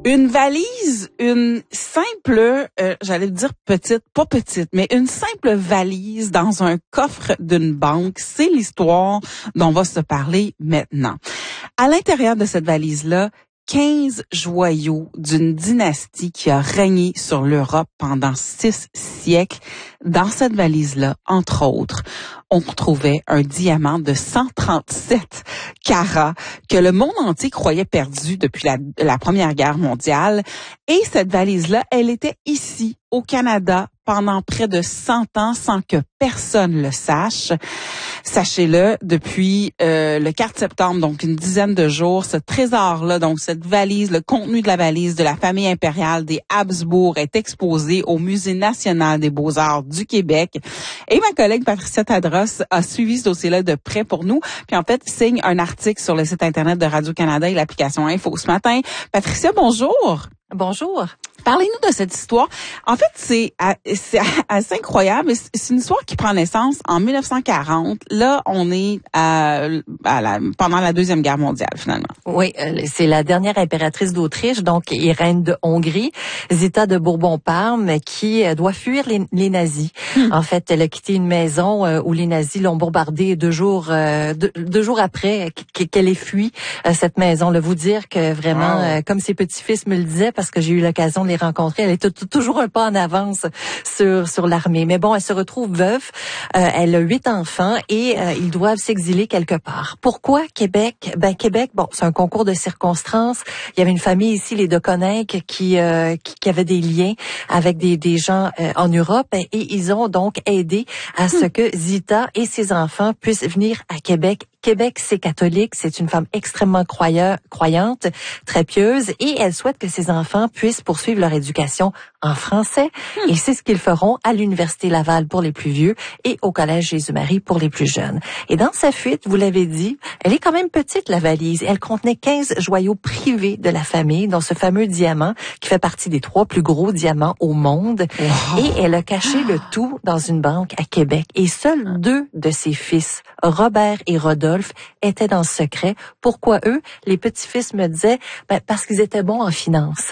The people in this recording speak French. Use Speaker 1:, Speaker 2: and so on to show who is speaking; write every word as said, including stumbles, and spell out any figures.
Speaker 1: Une valise, une simple, euh, j'allais dire petite, pas petite, mais une simple valise dans un coffre d'une banque, c'est l'histoire dont on va se parler maintenant. À l'intérieur de cette valise-là, quinze joyaux d'une dynastie qui a régné sur l'Europe pendant six siècles. Dans cette valise-là, entre autres, on retrouvait un diamant de cent trente-sept carats que le monde entier croyait perdu depuis la, la Première Guerre mondiale. Et cette valise-là, elle était ici, au Canada, pendant près de cent ans sans que personne le sache. Sachez-le, depuis euh, le quatre septembre, donc une dizaine de jours, ce trésor-là, donc cette valise, le contenu de la valise de la famille impériale des Habsbourg est exposé au Musée national des beaux-arts du Québec. Et ma collègue Patricia Tadros a suivi ce dossier-là de près pour nous, puis en fait signe un article sur le site Internet de Radio-Canada et l'application Info ce matin. Patricia, bonjour.
Speaker 2: Bonjour.
Speaker 1: Parlez-nous de cette histoire. En fait, c'est, c'est assez incroyable. C'est une histoire qui prend naissance en mille neuf cent quarante. Là, on est à, à la, pendant la Deuxième Guerre mondiale, finalement.
Speaker 2: Oui, c'est la dernière impératrice d'Autriche, donc et reine de Hongrie, Zita de Bourbon-Parme, qui doit fuir les, les nazis. Hum. En fait, elle a quitté une maison où les nazis l'ont bombardée deux jours, deux, deux jours après qu'elle ait fui cette maison. Là, vous dire que vraiment, wow. Comme ses petits-fils me le disaient, parce que j'ai eu l'occasion de les rencontrer, elle était t- toujours un pas en avance sur sur l'armée. Mais bon, elle se retrouve veuve, euh, elle a huit enfants et euh, ils doivent s'exiler quelque part. Pourquoi Québec? Ben Québec, bon, c'est un concours de circonstances. Il y avait une famille ici, les de Coninck, qui, euh, qui qui avait des liens avec des des gens euh, en Europe et ils ont donc aidé à ce que Zita et ses enfants puissent venir à Québec. Québec, c'est catholique, c'est une femme extrêmement croyeur, croyante, très pieuse, et elle souhaite que ses enfants puissent poursuivre leur éducation en français, hmm. et c'est ce qu'ils feront à l'Université Laval pour les plus vieux et au Collège Jésus-Marie pour les plus jeunes. Et dans sa fuite, vous l'avez dit, elle est quand même petite, la valise. Elle contenait quinze joyaux privés de la famille, dont ce fameux diamant qui fait partie des trois plus gros diamants au monde. Wow. Et elle a caché le tout dans une banque à Québec. Et seuls deux de ses fils, Robert et Rodolphe, étaient dans ce secret. Pourquoi eux? Les petits-fils me disaient, ben, parce qu'ils étaient bons en finance.